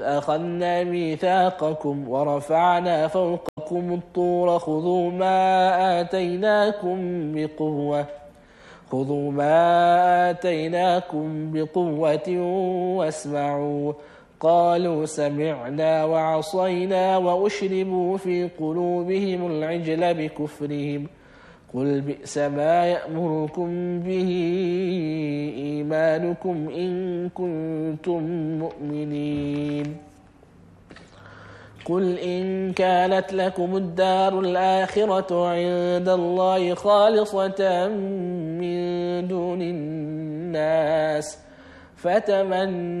أخذنا ميثاقكم ورفعنا فوقكم الطور خذوا ما آتيناكم بقوة واسمعوا. قالوا سمعنا وعصينا وأشربوا في قلوبهم العجل بكفرهم. قل بئس ما يأمركم به إيمانكم إن كنتم مؤمنين. قل إن كانت لكم الدار الآخرة عند الله خالصة من دون الناس فتمنوا